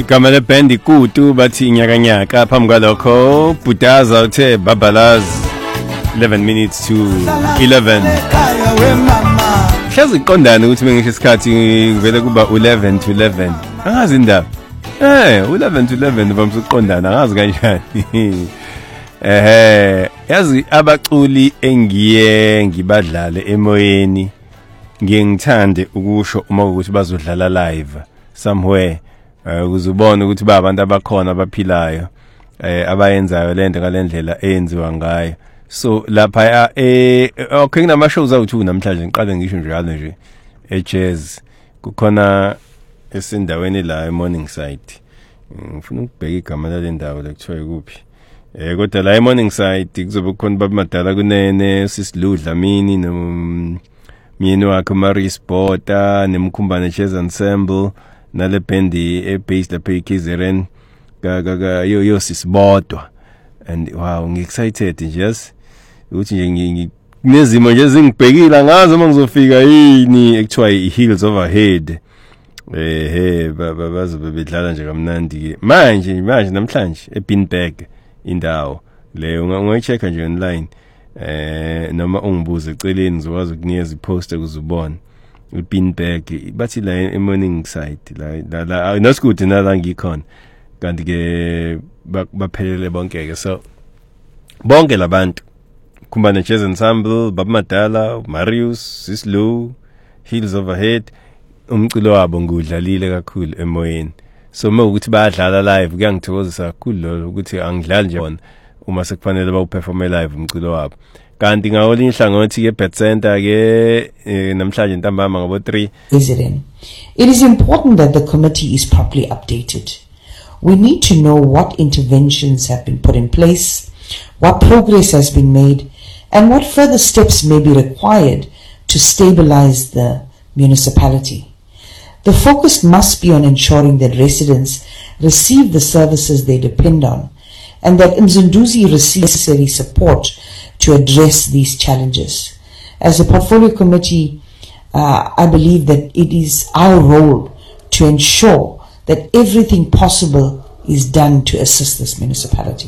igama le band ikutu bathi nyakanyaka phambi kwalokho Butaza uthe Babalaz 11 minutes to 11 hlazi iqondana ukuthi mengisho isikhathi vele kuba 11 to 11 angazi indaba 11 to 11 bamse uqondana angazi kanjani yazi abaculi engiye ngibadlale emoyeni ngiyengithande ukusho uma ukuthi bazodlala live somewhere ukuzubona ukuthi babantu abakhona abaphilayo abayenzayo lento ngalendlela eyenziwa ngayo so lapha okay kunama shows awu2 namhlanje ngiqale ngisho njalo nje jazz kukhona esindaweni la eMorningside ngifuna ukubheka igama lalendawo lekuthiwa ikuphi kodwa la eMorningside kuzobe kukhona babamadala kunene sisiludla mini nomyeni wakhe Maris Bota nemkhumbane Jazz Ensemble nale band ebased lapha eKZN yo sisibodwa and wow ngi-excited just ukuthi nje nginezimo nje zingibhekile ngazi uma ngizofika yini ekuthiwa i-Hills Overhead bazobe bedlala nje kamnandi manje namhlanje eBinberg indawo leyo ungayichecka nje online noma ungibuze eceleni ngizokwazi ukunikeza iposter kuzubona eBinberg bathi la eMorningside la nasikude nala ngikhona kanti ke baphelele bonke ke so bonke labantu kumbane Jazz Ensemble babamadala Marius Sislu Hills Overhead umculo wabo ngudlalile kakhulu emoyeni so ukuthi bayadlala live kuyangithokozisa kakhulu lo ukuthi angidlali nje bona uma sekufanele bawuperforme live umculo wabo kanti ngawolinye ihlangothi ke Bet Center ke namhlanje ntambama ngabo 3 It is important that the committee is properly updated. We need to know what interventions have been put in place, what progress has been made, and what further steps may be required to stabilize the municipality. The focus must be on ensuring that residents receive the services they depend on and that Mzunduzi receives necessary support to address these challenges. As a portfolio committee, I believe that it is our role to ensure that everything possible is done to assist this municipality.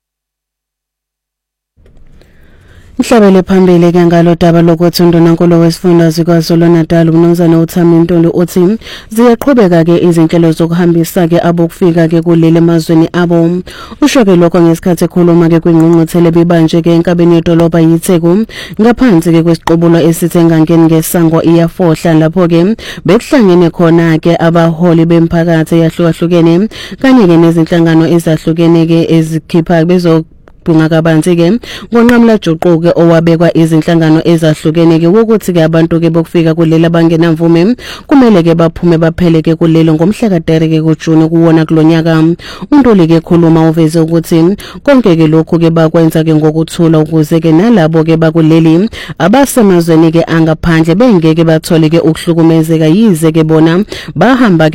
Mhlabele phambili ke ngalo daba lokuthi undunankulu wesifundazwe KwaZulu-Natal uMnumzana uThami Ntuli uthi ziyaqhubeka ke izinhlelo zokuhambisa ke abokufika ke kuleli emazweni abo. Usho ke lokho ngesikhathi ekhuluma ke kwingqungquthela bebanje ke enkabeni yedolobha yiTheku ngaphansi ke kwesiqubulo esithenga ngeni ngesango iyafohla lapho ke bekuhlangene khona ke abaholi bemphakathi eyahlukahlukene kanye ke nezinhlangano ezahlukene ke ezikhipha bezo bungakabanzi ke ngonqamla juquke owabekwa izinhlangano ezahlukene ke ukuthi ke abantu ke bokufika kulela bangenamvume kumele ke baphume baphele ke kulelo ngomhla ka3 ke kuJune kuwona kulonyaka uNtuli ke khuluma uveze ukuthi konke ke lokhu ke bakwenza ke ngokuthula ukuze ke nalabo ke bakuleli abasemazweni ke angaphandle bengeke bathole ke ukuhlukumezeka yize ke bona bahamba